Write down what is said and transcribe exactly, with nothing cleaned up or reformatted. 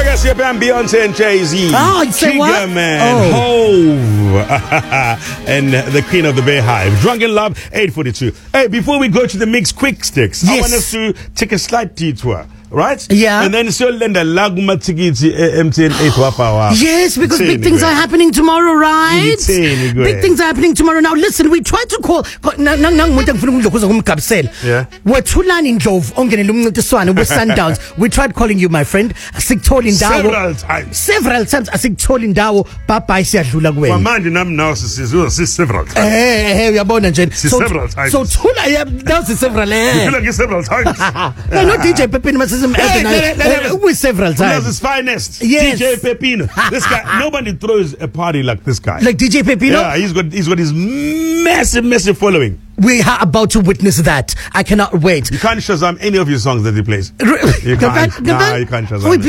Yes, yep, and Beyonce and Jay-Z. Oh, you say what? Man, Oh. Hove, and the Queen of the Bay Hive. Drunken Love, eight forty-two. Hey, before we go to the mix quick sticks, I Yes. want us to take a slight detour. Right? Yeah. And then so lenda laguma tikiti M T N eight hour. Yes, because big things are happening tomorrow, right? Big things are happening tomorrow. Now listen, we tried to call Yeah. We're Tulani Ndlovu ongenele umncintiswano with Sundowns. We tried calling you, my friend. Asikuthola indawo. Several times. Several times asikuthola indawo. Bye siyadlula kuwena. Manje nami now sisizwe several times. Eh eh uyabona nje. Several times. So Tula yeah, now several eh. You like several times. No, no D J Pepino must with several times. His finest. Yes. D J Pepino. This guy, nobody throws a party like this guy. Like D J Pepino? Yeah, he's got he's got his massive, massive following. We are about to witness that. I cannot wait. You can't Shazam any of your songs that he plays. You can't. Nah, you can't Shazam.